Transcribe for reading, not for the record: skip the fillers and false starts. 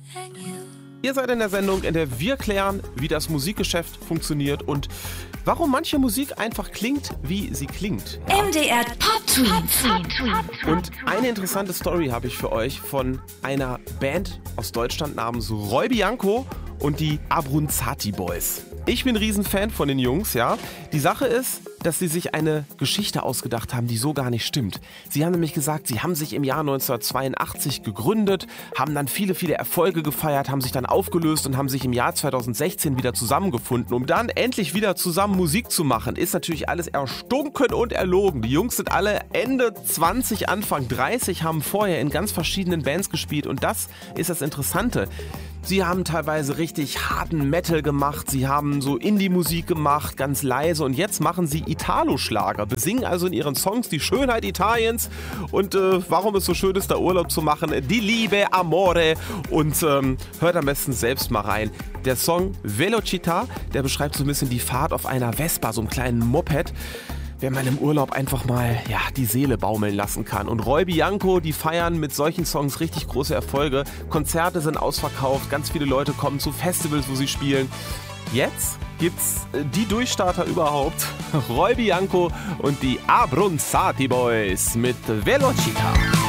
Ihr seid in der Sendung, in der wir klären, wie das Musikgeschäft funktioniert und warum manche Musik einfach klingt, wie sie klingt. Ja. MDR Pop Tweets. Und eine interessante Story habe ich für euch von einer Band aus Deutschland namens Roy Bianco und die Abronzati Boys. Ich bin ein Riesenfan von den Jungs, ja. Die Sache ist, dass sie sich eine Geschichte ausgedacht haben, die so gar nicht stimmt. Sie haben nämlich gesagt, sie haben sich im Jahr 1982 gegründet, haben dann viele, viele Erfolge gefeiert, haben sich dann aufgelöst und haben sich im Jahr 2016 wieder zusammengefunden, um dann endlich wieder zusammen Musik zu machen. Ist natürlich alles erstunken und erlogen. Die Jungs sind alle Ende 20, Anfang 30, haben vorher in ganz verschiedenen Bands gespielt und das ist das Interessante. Sie haben teilweise richtig harten Metal gemacht, sie haben so Indie-Musik gemacht, ganz leise und jetzt machen sie Italo-Schlager, besingen also in ihren Songs die Schönheit Italiens und warum es so schön ist, da Urlaub zu machen, die Liebe, Amore und hört am besten selbst mal rein. Der Song Velocità, der beschreibt so ein bisschen die Fahrt auf einer Vespa, so einem kleinen Moped, wenn man im Urlaub einfach mal die Seele baumeln lassen kann. Und Roy Bianco, die feiern mit solchen Songs richtig große Erfolge. Konzerte sind ausverkauft, ganz viele Leute kommen zu Festivals, wo sie spielen. Jetzt gibt's die Durchstarter überhaupt. Roy Bianco und die Abronzati Boys mit Velocità.